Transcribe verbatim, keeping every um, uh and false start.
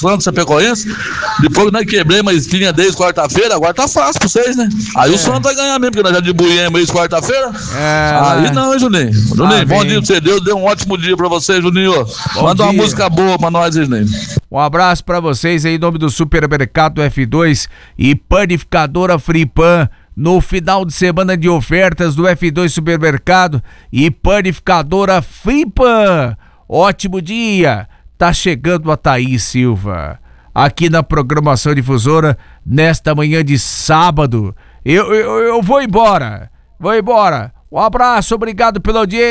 Franco, Chapecoense. Depois nós quebramos a espinha desde quarta-feira, agora tá fácil pra vocês, né? Aí é. o Santos vai ganhar mesmo, porque nós já debuímos desde quarta-feira. É, aí não, hein, Juninho? Juninho, ah, bom dia pra você. Deus deu um ótimo dia pra você, Juninho. Bom Manda dia. Uma música boa pra nós, Juninho. Um abraço pra vocês aí em nome do Supermercado F dois e Panificadora Fripan. No final de semana de ofertas do F dois Supermercado e Panificadora Fripan. Ótimo dia. Tá chegando a Thaís Silva aqui na programação difusora nesta manhã de sábado. Eu, eu, eu vou embora. Vou embora. Um abraço, obrigado pela audiência.